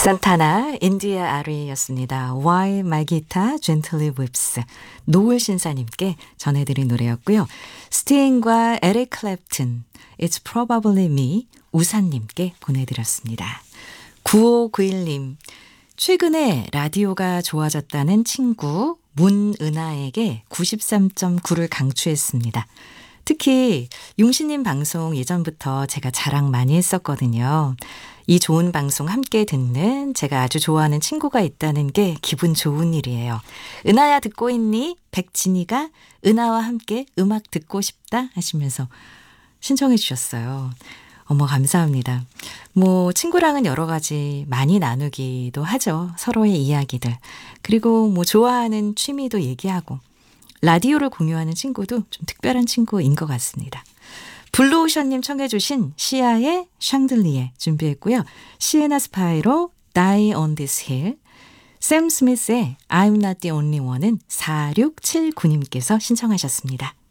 산타나 인디아 아리였습니다. Why My Guitar Gently Weeps. 노을 신사님께 전해드린 노래였고요. 스팅과 에릭 클랩튼 It's Probably Me 우산님께 보내드렸습니다. 9591님 최근에 라디오가 좋아졌다는 친구 문은아에게 93.9를 강추했습니다. 특히 용신님 방송 예전부터 제가 자랑 많이 했었거든요. 이 좋은 방송 함께 듣는 제가 아주 좋아하는 친구가 있다는 게 기분 좋은 일이에요. 은하야 듣고 있니? 백진이가 은하와 함께 음악 듣고 싶다 하시면서 신청해 주셨어요. 어머 감사합니다. 친구랑은 여러 가지 많이 나누기도 하죠. 서로의 이야기들. 그리고 좋아하는 취미도 얘기하고 라디오를 공유하는 친구도 좀 특별한 친구인 것 같습니다. 블루오션님 청해 주신 시아의 샹들리에 준비했고요. 시에나 스파이로 Die on this hill, 샘 스미스의 I'm not the only one은 4679님께서 신청하셨습니다.